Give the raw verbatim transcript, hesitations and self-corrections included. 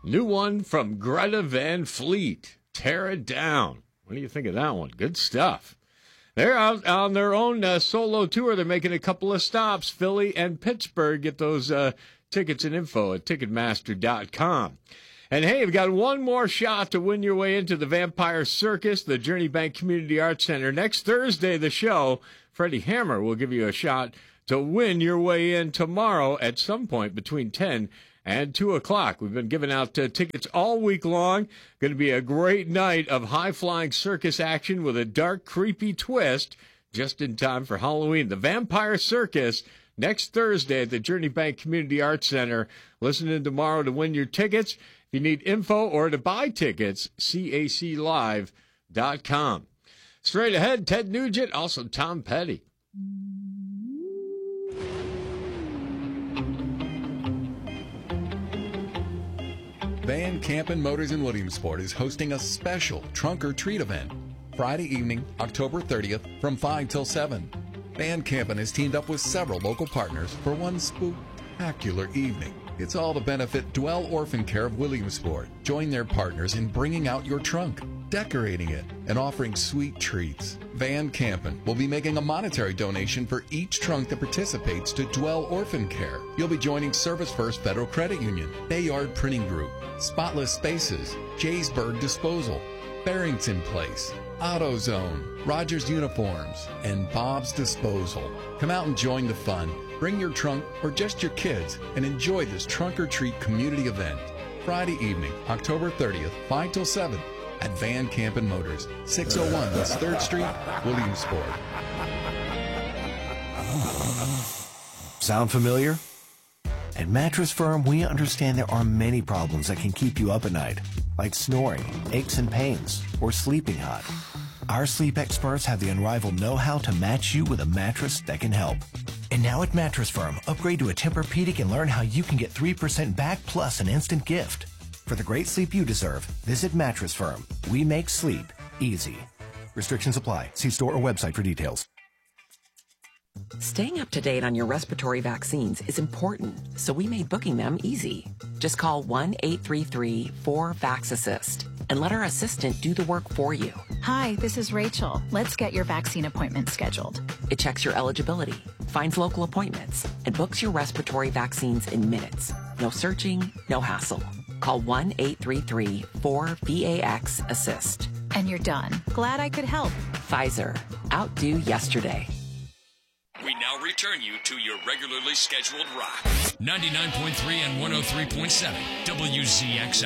New one from Greta Van Fleet, Tear It Down. What do you think of that one? Good stuff. They're out on their own uh, solo tour. They're making a couple of stops, Philly and Pittsburgh. Get those uh, tickets and info at Ticketmaster dot com. And, hey, we've got one more shot to win your way into the Vampire Circus, the Journey Bank Community Arts Center. Next Thursday, the show, Freddie Hammer will give you a shot to win your way in tomorrow at some point between ten and two o'clock. We've been giving out uh, tickets all week long. Going to be a great night of high-flying circus action with a dark, creepy twist just in time for Halloween. The Vampire Circus, next Thursday at the Journey Bank Community Arts Center. Listen in tomorrow to win your tickets. If you need info or to buy tickets, C A C live dot com. Straight ahead, Ted Nugent, also Tom Petty. Van Campen Motors in Williamsport is hosting a special trunk or treat event Friday evening, October thirtieth from five till seven. Van Campen has teamed up with several local partners for one spectacular evening. It's all to benefit Dwell Orphan Care of Williamsport. Join their partners in bringing out your trunk, decorating it, and offering sweet treats. Van Campen will be making a monetary donation for each trunk that participates to Dwell Orphan Care. You'll be joining Service First Federal Credit Union, Bayard Printing Group, Spotless Spaces, Jaysburg Disposal, Barrington Place, AutoZone, Rogers Uniforms, and Bob's Disposal. Come out and join the fun. Bring your trunk or just your kids and enjoy this trunk or treat community event. Friday evening, October thirtieth, five till seven at Van Campen Motors, six oh one West third Street, Williamsport. Sound familiar? At Mattress Firm, we understand there are many problems that can keep you up at night, like snoring, aches and pains, or sleeping hot. Our sleep experts have the unrivaled know-how to match you with a mattress that can help. And now at Mattress Firm, upgrade to a Tempur-Pedic and learn how you can get three percent back plus an instant gift. For the great sleep you deserve, visit Mattress Firm. We make sleep easy. Restrictions apply. See store or website for details. Staying up to date on your respiratory vaccines is important, so we made booking them easy. Just call one eight three three four VAX-ASSIST and let our assistant do the work for you. Hi, this is Rachel. Let's get your vaccine appointment scheduled. It checks your eligibility, finds local appointments, and books your respiratory vaccines in minutes. No searching, no hassle. Call one eight three three four VAX-ASSIST. And you're done. Glad I could help. Pfizer. Outdo yesterday. We now return you to your regularly scheduled rock. ninety-nine point three and one oh three point seven W Z X